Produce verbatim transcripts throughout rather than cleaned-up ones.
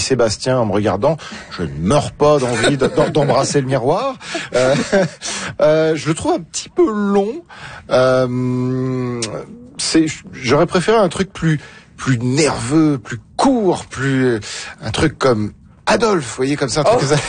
Sébastien en me regardant, je ne meurs pas d'envie d'embrasser le miroir. Euh, euh, je le trouve un petit peu long. Euh, c'est, j'aurais préféré un truc plus, plus nerveux, plus court, plus, un truc comme Adolphe, vous voyez, comme ça, un truc oh. comme ça.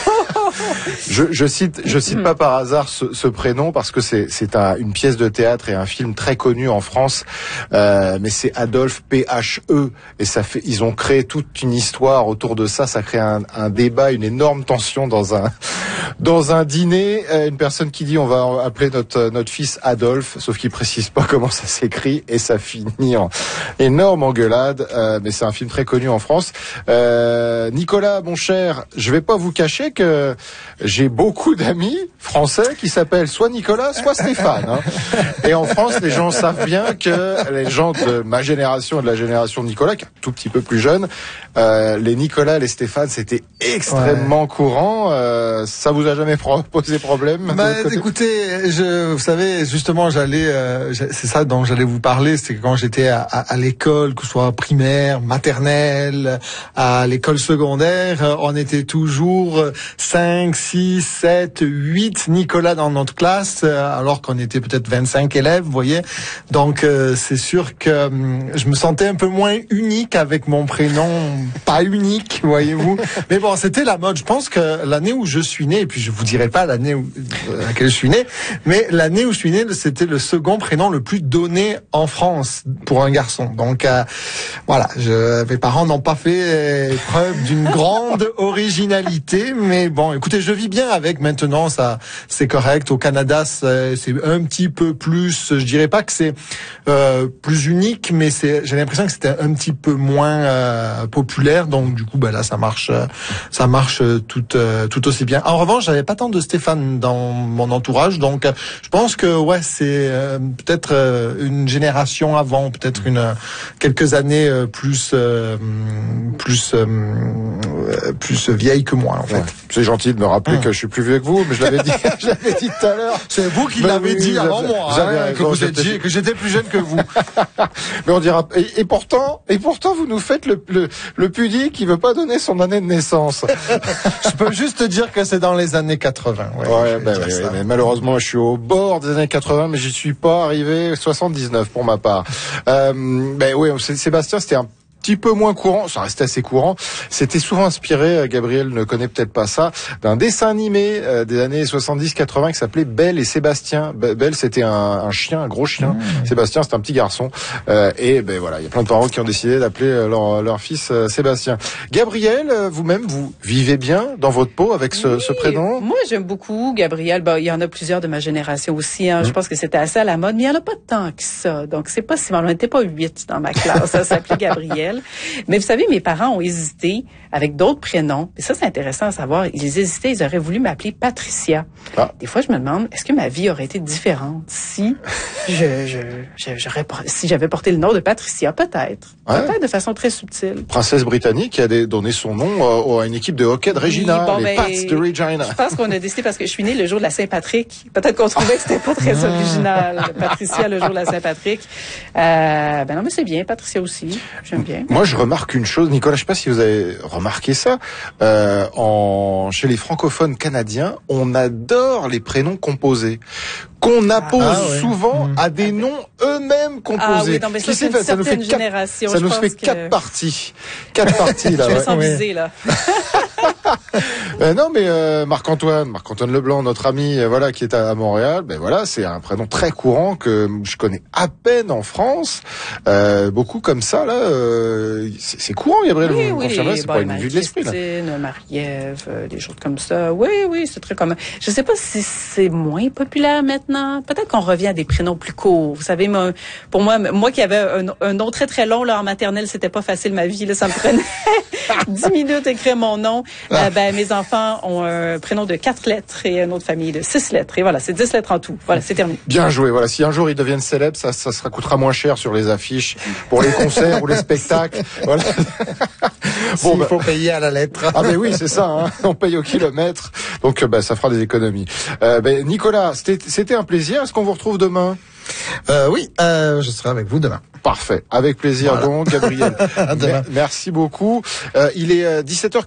Je, je cite, je cite pas par hasard ce, ce prénom parce que c'est, c'est un, une pièce de théâtre et un film très connu en France. Euh, mais c'est Adolphe P H E et ça fait, ils ont créé toute une histoire autour de ça. Ça crée un, un débat, une énorme tension dans un, dans un dîner. Euh, une personne qui dit on va appeler notre notre fils Adolphe, sauf qu'il précise pas comment ça s'écrit et ça finit en énorme engueulade. Euh, mais c'est un film très connu en France. Euh, Nicolas, mon cher, je vais pas vous cacher que j'ai beaucoup d'amis français qui s'appellent soit Nicolas, soit Stéphane. Hein. Et en France, les gens savent bien que les gens de ma génération et de la génération de Nicolas, qui est un tout petit peu plus jeune, euh, les Nicolas, les Stéphane, c'était extrêmement ouais. courant. Euh, ça vous a jamais pro- posé problème? Bah, écoutez, je, vous savez, justement, j'allais, euh, c'est ça dont j'allais vous parler, c'est que quand j'étais à, à, à l'école, que ce soit primaire, maternelle, à l'école secondaire, on était toujours cinq, six, sept, huit Nicolas dans notre classe, alors qu'on était peut-être vingt-cinq élèves, vous voyez. Donc, euh, c'est sûr que euh, je me sentais un peu moins unique avec mon prénom, pas unique, voyez-vous. Mais bon, c'était la mode. Je pense que l'année où je suis né, et puis je vous dirai pas l'année où, à laquelle je suis né, mais l'année où je suis né, c'était le second prénom le plus donné en France pour un garçon. Donc, euh, voilà, je, mes parents n'ont pas fait preuve d'une grande originalité, mais bon, écoutez, je vis bien avec maintenant, ça, c'est correct. Au Canada, c'est, c'est un petit peu plus, je dirais pas que c'est euh, plus unique, mais c'est, j'ai l'impression que c'était un petit peu moins euh, populaire. Donc du coup, bah là, ça marche, ça marche tout euh, tout aussi bien. En revanche, j'avais pas tant de Stéphane dans mon entourage, donc je pense que ouais, c'est euh, peut-être euh, une génération avant, peut-être une quelques années euh, plus euh, plus euh, plus vieille que moi en fait. Ouais. C'est gentil de me rappeler hum. que je suis plus vieux que vous, mais je l'avais dit, je l'avais dit tout à l'heure. C'est vous qui mais l'avez oui, dit avant moi, hein, que, vous étiez, que j'étais plus jeune que vous. Mais on dira, et, et pourtant, et pourtant, vous nous faites le, le, le pudique qui veut pas donner son année de naissance. Je peux juste te dire que c'est dans les années quatre-vingts. Ouais, ouais, ben oui, oui, mais malheureusement, je suis au bord des années quatre-vingts, mais j'y suis pas arrivé. soixante-dix-neuf pour ma part. Euh, ben oui, Sébastien, c'était un petit peu moins courant, ça restait assez courant. C'était souvent inspiré, Gabriel ne connaît peut-être pas ça, d'un dessin animé euh, des années soixante-dix quatre-vingts qui s'appelait Belle et Sébastien. Belle, c'était un, un chien, un gros chien. Mmh. Sébastien, c'était un petit garçon. Euh, et ben voilà, il y a plein de parents qui ont décidé d'appeler leur, leur fils euh, Sébastien. Gabriel, vous-même, vous vivez bien dans votre peau avec ce, oui, ce prénom? Moi, j'aime beaucoup Gabriel. Ben, il y en a plusieurs de ma génération aussi. Hein. Mmh. Je pense que c'était assez à la mode, mais il n'y en a pas tant que ça. Donc, c'est pas si mal. On n'était pas huit dans ma classe. Ça s'appelait Gabriel. Mais vous savez, mes parents ont hésité avec d'autres prénoms. Et ça, c'est intéressant à savoir. Ils hésitaient, ils auraient voulu m'appeler Patricia. Ah. Des fois, je me demande, est-ce que ma vie aurait été différente si je, je, je j'aurais, si j'avais porté le nom de Patricia? Peut-être. Ouais. Peut-être de façon très subtile. Princesse britannique qui a donné son nom à une équipe de hockey de Regina, oui, bon, les Pats de Regina. Je pense qu'on a décidé parce que je suis née le jour de la Saint-Patrick. Peut-être qu'on trouvait que c'était pas très original. Patricia le jour de la Saint-Patrick. Euh, ben non, mais c'est bien. Patricia aussi. J'aime bien. Moi, je remarque une chose, Nicolas, je sais pas si vous avez remarqué ça, euh, en, chez les francophones canadiens, on adore les prénoms composés, qu'on appose ah, ouais. souvent mmh. à des noms eux-mêmes composés. Ah oui, non, mais ça, c'est ça nous fait quatre, ça nous fait que... quatre parties, quatre parties là. Je me ouais. sens visée là. ben non, mais euh, Marc-Antoine, Marc-Antoine Leblanc, notre ami, euh, voilà, qui est à, à Montréal, ben voilà, c'est un prénom très courant que je connais à peine en France. Euh, beaucoup comme ça, là, euh, c'est, c'est courant, Gabriel, oui, vous oui, me confirmez, c'est bon, pas une vue de l'esprit, là. Marie-Ève, euh, des choses comme ça. Oui, oui, c'est très commun. Je sais pas si c'est moins populaire maintenant. Peut-être qu'on revient à des prénoms plus courts. Vous savez, moi, pour moi, moi qui avais un, un nom très très long là en maternelle, c'était pas facile ma vie. Là, ça me prenait dix minutes à écrire mon nom. Euh, ben, mes enfants ont un prénom de quatre lettres et une autre famille de six lettres. Et voilà, c'est dix lettres en tout. Voilà, c'est terminé. Bien joué. Voilà, si un jour ils deviennent célèbres, ça, ça sera coûtera moins cher sur les affiches, pour les concerts ou les spectacles. Voilà. Bon, il faut bah, payer à la lettre. Ah ben oui, c'est ça. Hein, on paye au kilomètre, donc bah, ça fera des économies. Euh, ben, Nicolas, c'était, c'était un plaisir. Est-ce qu'on vous retrouve demain? Euh, oui, euh, je serai avec vous demain. Parfait, avec plaisir. Voilà. Donc, Gabriel, merci beaucoup. Euh, il est dix-sept heures